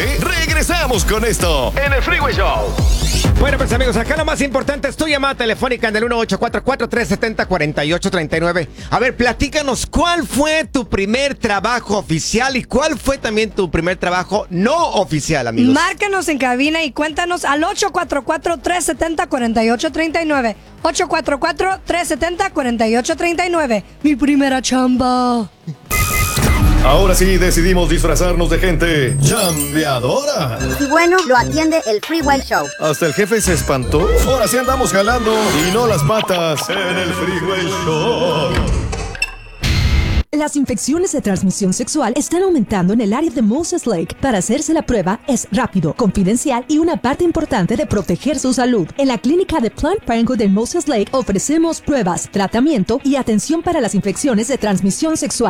9, regresamos con esto en el Freeway Show. Bueno, pues amigos, acá lo más importante es tu llamada telefónica en el 1844-370-4839. A ver, platícanos, ¿cuál fue tu primer trabajo oficial y cuál fue también tu primer trabajo no oficial, amigos? Márcanos en cabina y cuéntanos al 844-370-4839. 844-370-4839. Mi primera chamba. Ahora sí decidimos disfrazarnos de gente chambeadora. Y bueno, lo atiende el Freeway Show. Hasta el jefe se espantó. Ahora sí andamos jalando y no las patas en el Freeway Show. Las infecciones de transmisión sexual están aumentando en el área de Moses Lake. Para hacerse la prueba es rápido, confidencial y una parte importante de proteger su salud. En la clínica de Planned Parenthood de Moses Lake ofrecemos pruebas, tratamiento y atención para las infecciones de transmisión sexual.